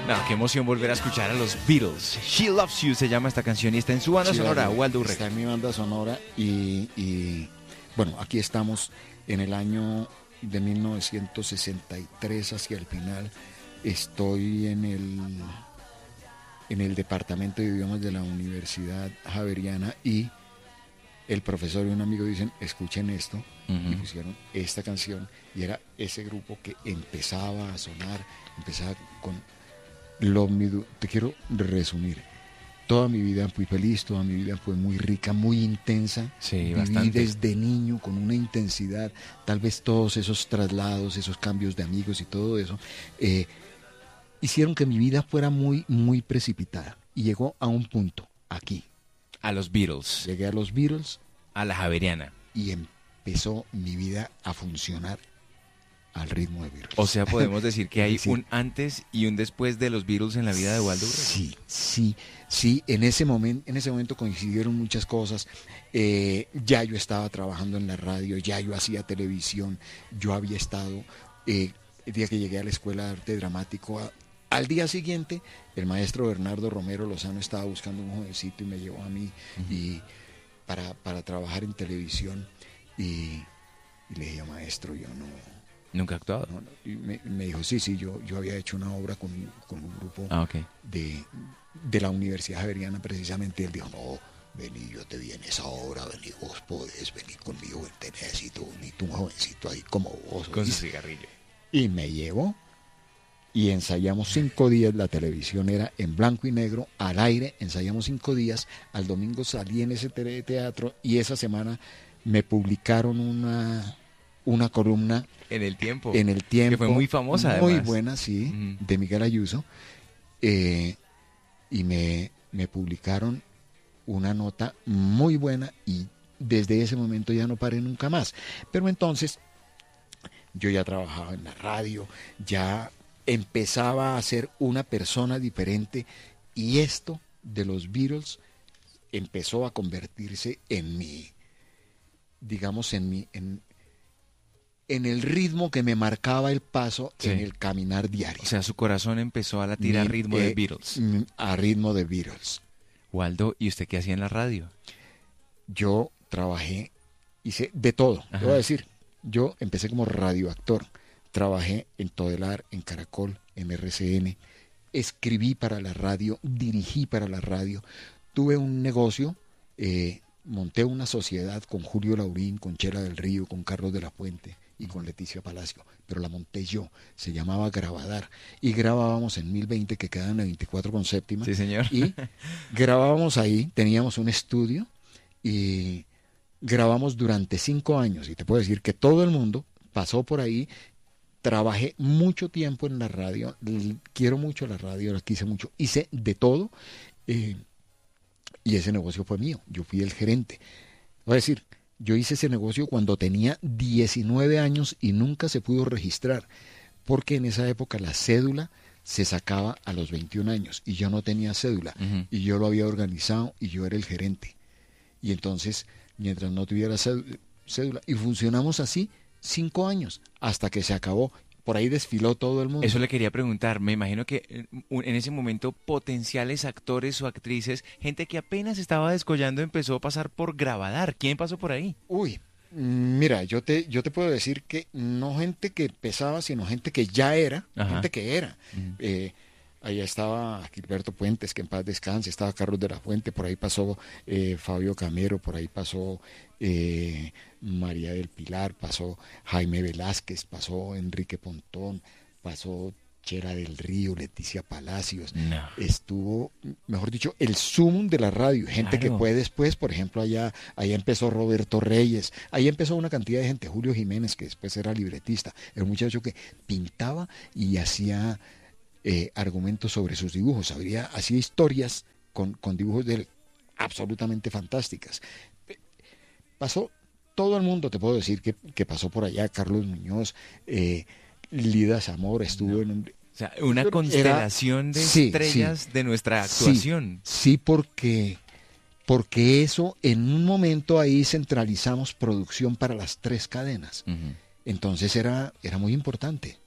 No, qué emoción volver a escuchar a los Beatles. She Loves You se llama esta canción y está en su banda sonora, Waldo Urrego. Está en mi banda sonora y bueno, aquí estamos en el año de 1963 hacia el final. Estoy en el departamento de idiomas de la Universidad Javeriana y el profesor y un amigo dicen, escuchen esto, y pusieron esta canción, y era ese grupo que empezaba a sonar, empezaba con te quiero resumir. Toda mi vida fui feliz, toda mi vida fue muy rica, muy intensa. Sí, viví bastante. desde niño con una intensidad, tal vez todos esos traslados, esos cambios de amigos y todo eso, hicieron que mi vida fuera muy, muy precipitada. Y llegó a un punto, aquí. A los Beatles, Llegué a los Beatles a la Javeriana. y empezó mi vida a funcionar al ritmo de Beatles. O sea, podemos decir que hay Sí. un antes y un después de los Beatles en la vida de Waldo Urrego. Sí, en ese momento coincidieron muchas cosas. Ya yo estaba trabajando en la radio, ya yo hacía televisión, yo había estado, el día que llegué a la Escuela de Arte Dramático, al día siguiente, el maestro Bernardo Romero Lozano estaba buscando un jovencito y me llevó a mí y para trabajar en televisión y le dije, maestro, yo no... ¿Nunca ha actuado? No, y me dijo, sí, yo había hecho una obra con un grupo Ok. de la Universidad Javeriana precisamente. Y él dijo, no, vení, yo te vi en esa obra, vení, vos podés venir conmigo, te necesito un jovencito ahí como vos. Con su cigarrillo. Y me llevó y ensayamos 5 días, la televisión era en blanco y negro, al aire, ensayamos 5 días, al domingo salí en ese teatro y esa semana me publicaron una columna En el tiempo. que fue muy famosa, muy además. buena, sí, de Miguel Ayuso, y me publicaron una nota muy buena y desde ese momento ya no paré nunca más. Pero entonces yo ya trabajaba en la radio, ya empezaba a ser una persona diferente y esto de los Beatles empezó a convertirse en mi, digamos, en el ritmo que me marcaba el paso Sí. en el caminar diario. O sea, su corazón empezó a latir a ritmo de Beatles. A ritmo de Beatles. Waldo, ¿y usted qué hacía en la radio? Yo trabajé, hice de todo. Ajá. Te voy a decir, yo empecé como radioactor. Trabajé en Todelar, en Caracol, en RCN. Escribí para la radio, dirigí para la radio. Tuve un negocio, monté una sociedad con Julio Laurín, con Chela del Río, con Carlos de la Fuente y con Leticia Palacio, pero la monté yo, se llamaba Grabadar y grabábamos en 1020 que queda en la 24 con séptima. Sí, señor. Y grabábamos ahí, teníamos un estudio y grabamos durante 5 años y te puedo decir que todo el mundo pasó por ahí. Trabajé mucho tiempo en la radio, quiero mucho la radio, la quise mucho, hice de todo y ese negocio fue mío, yo fui el gerente. Voy a decir, yo hice ese negocio cuando tenía 19 años y nunca se pudo registrar, porque en esa época la cédula se sacaba a los 21 años y yo no tenía cédula y yo lo había organizado y yo era el gerente. Y entonces, mientras no tuviera cédula, y funcionamos así 5 años hasta que se acabó. Por ahí desfiló todo el mundo. Eso le quería preguntar. Me imagino que en ese momento potenciales actores o actrices, gente que apenas estaba descollando, empezó a pasar por Grabadar. ¿Quién pasó por ahí? Uy, mira, yo te puedo decir que no gente que empezaba, sino gente que ya era, Ajá. gente que era. Allá estaba Gilberto Puentes, que en paz descanse, estaba Carlos de la Fuente, por ahí pasó Fabio Camero, por ahí pasó María del Pilar, pasó Jaime Velázquez, pasó Enrique Pontón, pasó Chela del Río, Leticia Palacios. No. Estuvo, mejor dicho, el sumum de la radio, gente Claro. que fue después, por ejemplo, allá empezó Roberto Reyes, ahí empezó una cantidad de gente, Julio Jiménez, que después era libretista, era un muchacho que pintaba y hacía argumentos sobre sus dibujos, hacía historias con dibujos de él absolutamente fantásticas. Pasó todo el mundo, te puedo decir que pasó por allá, Carlos Muñoz, Lida Zamora estuvo en un... O sea, una Era- constelación de sí, estrellas sí. de nuestra actuación. Sí, porque eso, en un momento ahí centralizamos producción para las 3 cadenas. Ujú. Entonces era muy importante.